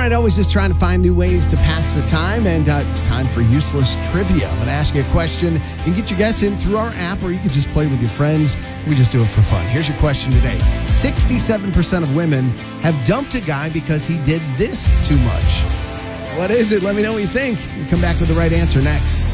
right, always just trying to find new ways to pass the time, and it's time for Useless Trivia. I'm going to ask you a question. You can get your guess in through our app, or you can just play with your friends. We just do it for fun. Here's your question today. 67% of women have dumped a guy because he did this too much. What is it? Let me know what you think. We'll come back with the right answer next.